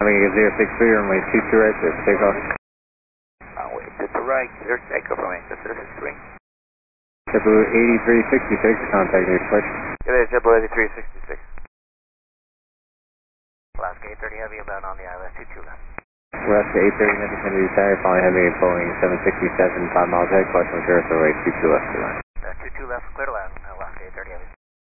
Having a 063, runway 22 right, clear for takeoff. Runway 22 right, clear for takeoff, runway 063. JetBlue 8366, contact your switch. Good day, JetBlue 8366. Alaska 830 Heavy inbound on the ILS 22 left. Alaska 830 Memphis Kennedy Tower, following Heavy and Boeing 767, 5 miles ahead, question with Earth, runway 22 left to line. 22 left, clear to land, Alaska 830 Heavy.